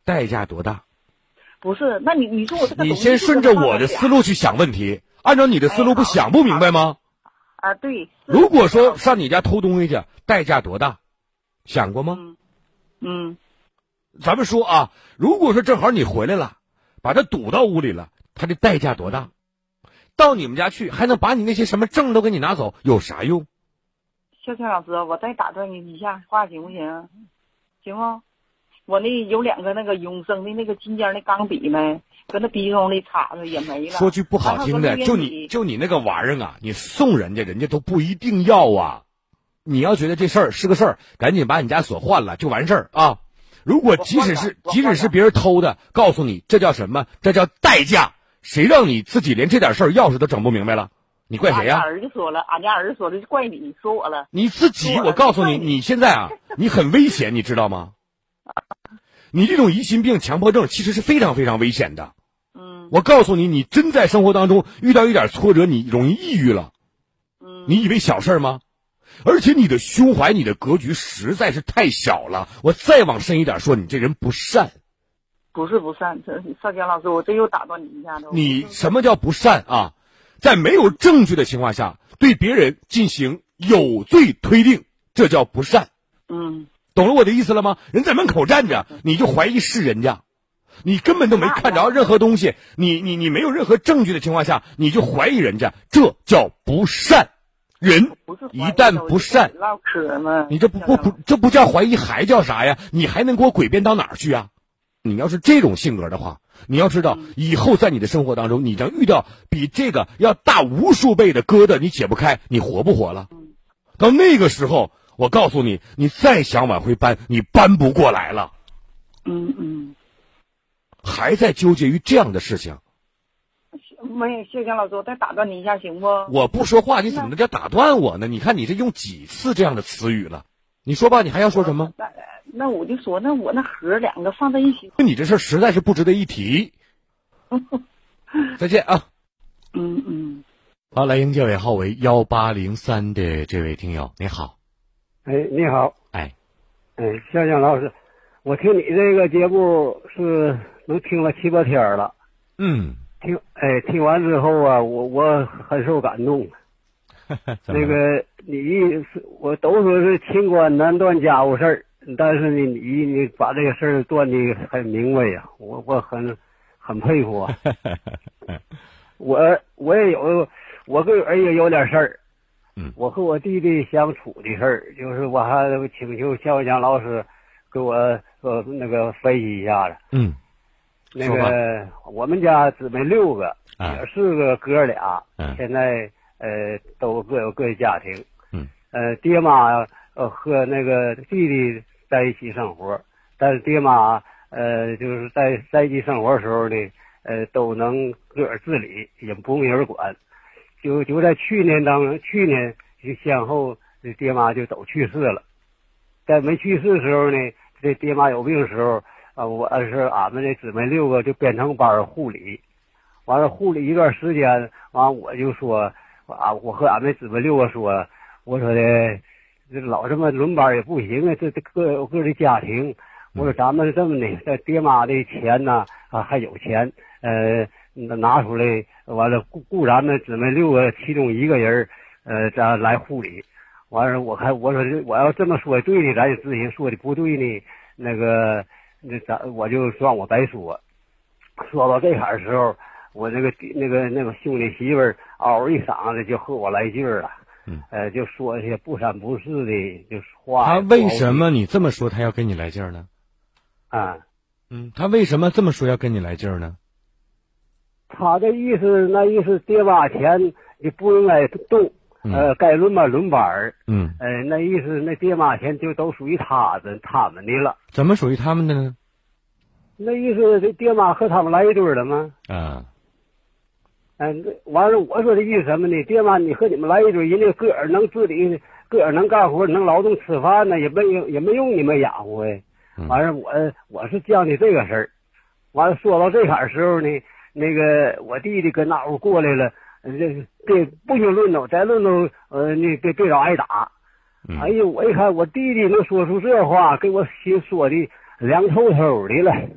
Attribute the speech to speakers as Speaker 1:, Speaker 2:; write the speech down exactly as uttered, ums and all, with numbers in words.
Speaker 1: 代价多大？
Speaker 2: 不是，那你你说我这个
Speaker 1: 你先顺着我的思路去想问题，按照你的思路不想不明白吗？
Speaker 2: 啊，对。
Speaker 1: 如果说上你家偷东西去，代价多大？想过吗？
Speaker 2: 嗯。嗯。
Speaker 1: 咱们说啊，如果说正好你回来了，把他堵到屋里了，他的代价多大？到你们家去还能把你那些什么证都给你拿走，有啥用？
Speaker 2: 笑笑老师，我再打断你一下话行不行？行吗？我那有两个那个永生的那个金尖的钢笔没，搁那鼻孔里插着也没了。
Speaker 1: 说句不好听的，就你就你那个玩意儿啊，你送人家，人家都不一定要啊。你要觉得这事儿是个事儿，赶紧把你家锁换了就完事儿啊。如果即使是即使是别人偷的，告诉你这叫什么？这叫代价。谁让你自己连这点事儿钥匙都整不明白了？你怪谁呀？
Speaker 2: 俺家儿子说了，俺家儿子说的，怪你，说我了。
Speaker 1: 你自己，我告诉你，你现在啊，你很危险，你知道吗？你这种疑心病、强迫症其实是非常非常危险的。
Speaker 2: 嗯。
Speaker 1: 我告诉你，你真在生活当中遇到一点挫折，你容易抑郁了。
Speaker 2: 嗯。
Speaker 1: 你以为小事吗？而且你的胸怀、你的格局实在是太小了。我再往深一点说，你这人不善。
Speaker 2: 不是不善，这少江老师，我这又打断你一下子。
Speaker 1: 你什么叫不善啊？在没有证据的情况下，对别人进行有罪推定，这叫不善。
Speaker 2: 嗯，
Speaker 1: 懂了我的意思了吗？人在门口站着，你就怀疑是人家，你根本都没看着任何东西，你你你没有任何证据的情况下，你就怀疑人家，这叫不善。人一旦不善，你这不不不这不叫怀疑，还叫啥呀？你还能给我诡辩到哪儿去啊？你要是这种性格的话，你要知道，以后在你的生活当中，你将遇到比这个要大无数倍的疙瘩，你解不开，你活不活了？到那个时候，我告诉你，你再想往回搬，你搬不过来了。
Speaker 2: 嗯嗯。
Speaker 1: 还在纠结于这样的事情？
Speaker 2: 没有，谢江老师，我再打断你一下行不？
Speaker 1: 我不说话，你怎么能叫打断我呢？你看你这用几次这样的词语了？你说吧，你还要说什么？
Speaker 2: 那那我就说，那我那盒两个放在一起，
Speaker 1: 你这事儿实在是不值得一提。再见啊。
Speaker 2: 嗯嗯。
Speaker 1: 好，来迎接尾号为幺八零三的这位听友，你好。
Speaker 3: 哎，你好。
Speaker 1: 哎，
Speaker 3: 哎，向向老师，我听你这个节目是能听了七八天了。
Speaker 1: 嗯。
Speaker 3: 听，哎，听完之后啊，我我很受感动。那个你是我都说是清官难断家务事儿，但是呢，你你把这个事儿断的很明白呀，我我很很佩服啊。我我也有，我个人也有点事儿。
Speaker 1: 嗯。
Speaker 3: 我和我弟弟相处的事儿，就是我还请求肖江老师给我呃那个分析一下子。
Speaker 1: 嗯。
Speaker 3: 那个我们家姊妹六个，
Speaker 1: 啊、
Speaker 3: 也是个哥俩，
Speaker 1: 嗯、
Speaker 3: 现在呃都各有各的家庭。
Speaker 1: 嗯。
Speaker 3: 呃，爹妈呃和那个弟弟在一起生活，但是爹妈呃就是在在一起生活的时候呢，呃都能个人自理，也不用人管。就就在去年当中，去年就先后爹妈就都去世了。在没去世的时候呢，这爹妈有病的时候。啊，我是俺们这姊妹六个就编成班护理，完了护理一段时间，完我就说啊，我和俺们姊妹六个说，我说的这老这么轮班也不行啊，这这各有各的家庭，我说咱们这么的，这爹妈的钱呢啊还有钱，呃拿出来，完了雇雇咱们姊妹六个其中一个人，呃咱来护理，完了我看我说我要这么说对的，咱也自行说的不对呢，那个。那咱我就让我白说，说到这坎儿时候，我那个那个那个兄弟媳妇儿嗷一嗓子就和我来劲儿了，
Speaker 1: 嗯，
Speaker 3: 呃，就说一些不三不四的就话。
Speaker 1: 他为什么你这么说他要跟你来劲儿呢？
Speaker 3: 啊，
Speaker 1: 嗯，他为什么这么说要跟你来劲儿呢？
Speaker 3: 他的意思那意思爹妈钱你不应该动。呃，该轮班轮班儿，
Speaker 1: 嗯，
Speaker 3: 呃，那意思那爹妈钱就都属于他的他们的了。
Speaker 1: 怎么属于他们的呢？
Speaker 3: 那意思这爹妈和他们来一堆了吗？
Speaker 1: 啊，
Speaker 3: 嗯、呃，完了我说的意思什么呢？爹妈你和你们来一堆，人家个人能自理，个人能干活，能劳动吃饭呢，也没用也没用你们养活哎。完了我我是讲的这个事儿，完了说到这坎儿时候呢，那个我弟弟搁那屋过来了。这别不行论斗，再论斗，呃，你别别找挨打。
Speaker 1: 嗯、
Speaker 3: 哎呦，我一看我弟弟能说出这话，给我心说的凉透透的了。